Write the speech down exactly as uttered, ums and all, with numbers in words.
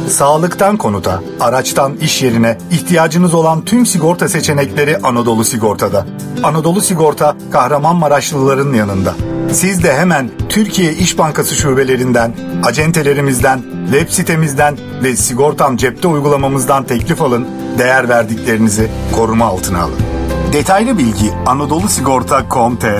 Sağlıktan konuta, araçtan iş yerine ihtiyacınız olan tüm sigorta seçenekleri Anadolu Sigorta'da. Anadolu Sigorta, Kahramanmaraşlıların yanında. Siz de hemen Türkiye İş Bankası şubelerinden, acentelerimizden, web sitemizden ve Sigortam Cepte uygulamamızdan teklif alın, değer verdiklerinizi koruma altına alın. Detaylı bilgi anadolu sigorta nokta com nokta tr